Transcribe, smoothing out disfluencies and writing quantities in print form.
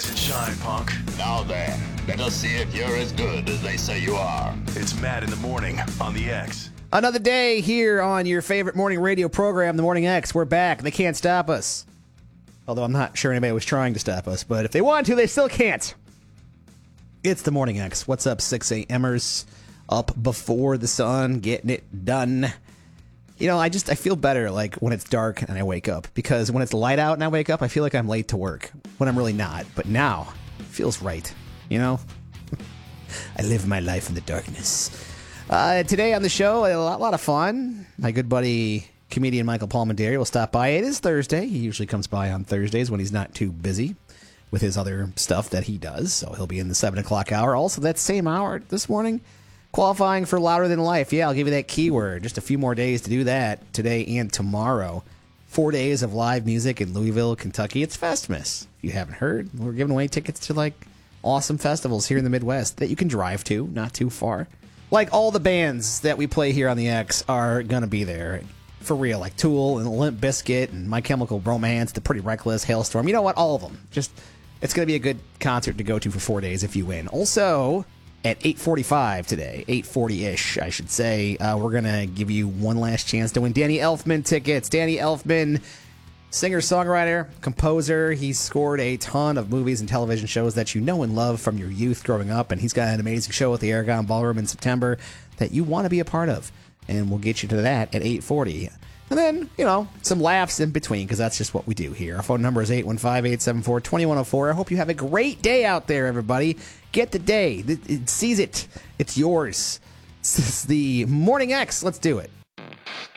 Rise and shine, punk. Now then, let us see if you're as good as they say you are. It's Matt in the morning on the X. Another day here on your favorite morning radio program, The Morning X. We're back. They can't stop us. Although I'm not sure anybody was trying to stop us, but if they want to, they still can't. It's The Morning X. What's up, 6 a.m.ers? Up before the sun, getting it done. You know, I feel better like when it's dark and I wake up, because when it's light out and I wake up, I feel like I'm late to work when I'm really not. But now it feels right, you know? I live my life in the darkness. Today on the show, a lot of fun. My good buddy, comedian Michael Palminteri will stop by. It is Thursday. He usually comes by on Thursdays when he's not too busy with his other stuff that he does. So he'll be in the 7 o'clock hour. Also, that same hour this morning, qualifying for Louder Than Life. Yeah, I'll give you that keyword. Just a few more days to do that, today and tomorrow. 4 days of live music in Louisville, Kentucky. It's Festmas. If you haven't heard, we're giving away tickets to like awesome festivals here in the Midwest that you can drive to, not too far. Like all the bands that we play here on the X are going to be there. For real, like Tool and Limp Bizkit and My Chemical Romance, The Pretty Reckless, Hailstorm. You know what? All of them. It's going to be a good concert to go to for 4 days if you win. Also, at 8:45 today, 8:40-ish, I should say, we're going to give you one last chance to win Danny Elfman tickets. Danny Elfman, singer-songwriter, composer. He's scored a ton of movies and television shows that you know and love from your youth growing up, and he's got an amazing show at the Aragon Ballroom in September that you want to be a part of, and we'll get you to that at 8:40. And then, you know, some laughs in between, because that's just what we do here. Our phone number is 815-874-2104. I hope you have a great day out there, everybody. Get the day. Seize it. It's yours. This is the Morning X. Let's do it.